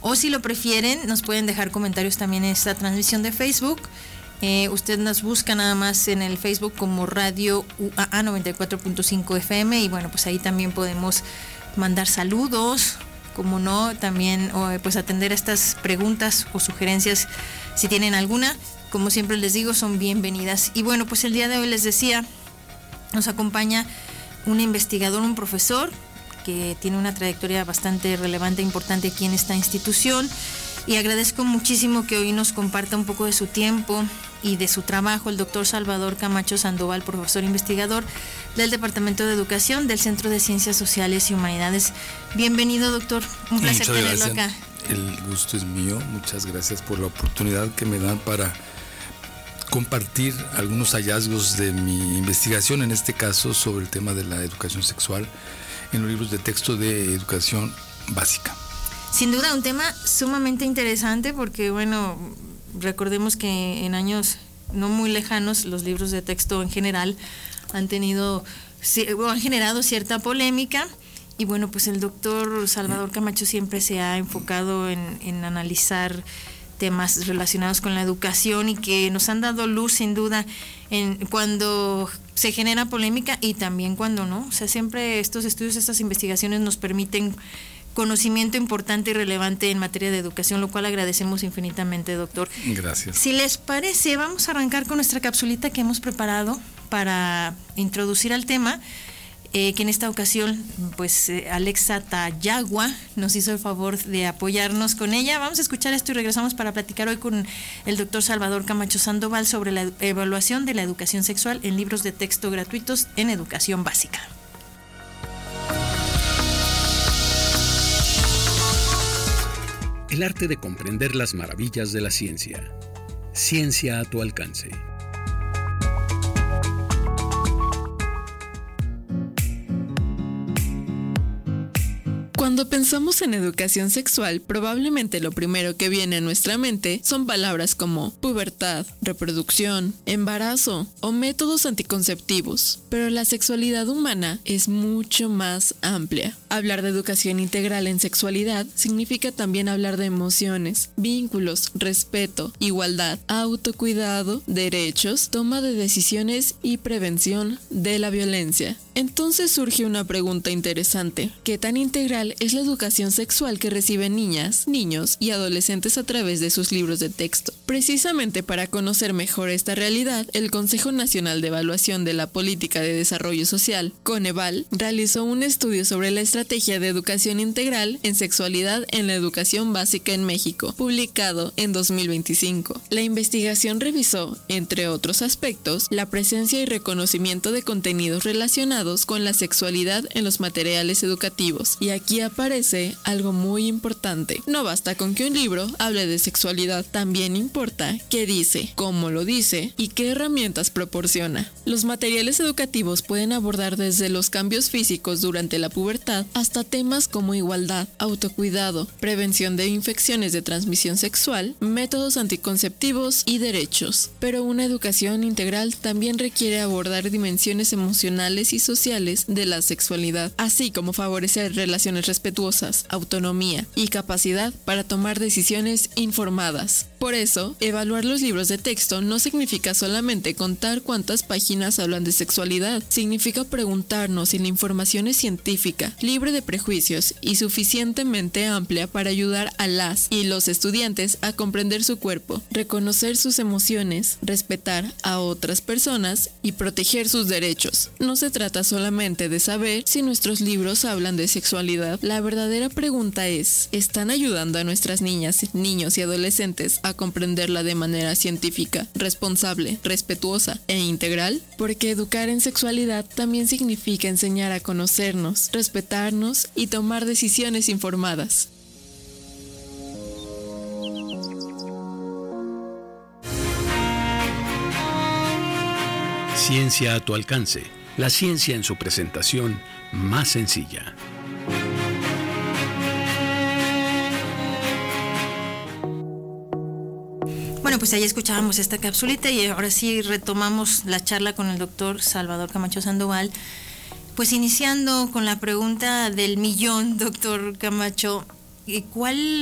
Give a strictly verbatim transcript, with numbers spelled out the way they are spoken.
o si lo prefieren, nos pueden dejar comentarios también en esta transmisión de Facebook. Eh, usted nos busca nada más en el Facebook como Radio U A A noventa y cuatro punto cinco F M, y bueno, pues ahí también podemos mandar saludos, como no, también o, pues atender estas preguntas o sugerencias si tienen alguna. Como siempre les digo, son bienvenidas. Y bueno, pues el día de hoy les decía, nos acompaña un investigador, un profesor que tiene una trayectoria bastante relevante e importante aquí en esta institución, y agradezco muchísimo que hoy nos comparta un poco de su tiempo y de su trabajo el doctor Salvador Camacho Sandoval, profesor investigador del Departamento de Educación del Centro de Ciencias Sociales y Humanidades. Bienvenido, doctor, un placer Muchas tenerlo gracias. acá. El gusto es mío, muchas gracias por la oportunidad que me dan para compartir algunos hallazgos de mi investigación, en este caso sobre el tema de la educación sexual en los libros de texto de educación básica. Sin duda un tema sumamente interesante porque, bueno, recordemos que en años no muy lejanos los libros de texto en general han tenido o han generado cierta polémica, y bueno, pues el doctor Salvador Camacho siempre se ha enfocado en, en analizar temas relacionados con la educación y que nos han dado luz sin duda en cuando se genera polémica y también cuando no. O sea, siempre estos estudios, estas investigaciones nos permiten conocimiento importante y relevante en materia de educación, lo cual agradecemos infinitamente, doctor. Gracias. Si les parece, vamos a arrancar con nuestra capsulita que hemos preparado para introducir al tema, eh, que en esta ocasión, pues eh, Alexa Tayagua nos hizo el favor de apoyarnos con ella. Vamos a escuchar esto y regresamos para platicar hoy con el doctor Salvador Camacho Sandoval sobre la evaluación de la educación sexual en libros de texto gratuitos en educación básica. El arte de comprender las maravillas de la ciencia. Ciencia a tu alcance. Cuando pensamos en educación sexual, probablemente lo primero que viene a nuestra mente son palabras como pubertad, reproducción, embarazo o métodos anticonceptivos. Pero la sexualidad humana es mucho más amplia. Hablar de educación integral en sexualidad significa también hablar de emociones, vínculos, respeto, igualdad, autocuidado, derechos, toma de decisiones y prevención de la violencia. Entonces surge una pregunta interesante. ¿Qué tan integral es la educación sexual que reciben niñas, niños y adolescentes a través de sus libros de texto? Precisamente para conocer mejor esta realidad, el Consejo Nacional de Evaluación de la Política de Desarrollo Social, Coneval, realizó un estudio sobre la estrategia de educación integral en sexualidad en la educación básica en México, publicado en dos mil veinticinco. La investigación revisó, entre otros aspectos, la presencia y reconocimiento de contenidos relacionados con la sexualidad en los materiales educativos. Y aquí aparece algo muy importante. No basta con que un libro hable de sexualidad, también importa qué dice, cómo lo dice y qué herramientas proporciona. Los materiales educativos pueden abordar desde los cambios físicos durante la pubertad hasta temas como igualdad, autocuidado, prevención de infecciones de transmisión sexual, métodos anticonceptivos y derechos. Pero una educación integral también requiere abordar dimensiones emocionales y sociales de la sexualidad, así como favorecer relaciones respetuosas, autonomía y capacidad para tomar decisiones informadas. Por eso, evaluar los libros de texto no significa solamente contar cuántas páginas hablan de sexualidad, significa preguntarnos si la información es científica, libre de prejuicios y suficientemente amplia para ayudar a las y los estudiantes a comprender su cuerpo, reconocer sus emociones, respetar a otras personas y proteger sus derechos. No se trata solamente de saber si nuestros libros hablan de sexualidad. La verdadera pregunta es, ¿están ayudando a nuestras niñas, niños y adolescentes a comprenderla de manera científica, responsable, respetuosa e integral? Porque educar en sexualidad también significa enseñar a conocernos, respetarnos y tomar decisiones informadas. Ciencia a tu alcance. La ciencia en su presentación más sencilla. Bueno, pues ahí escuchábamos esta capsulita y ahora sí retomamos la charla con el doctor Salvador Camacho Sandoval. Pues iniciando con la pregunta del millón, doctor Camacho, ¿cuál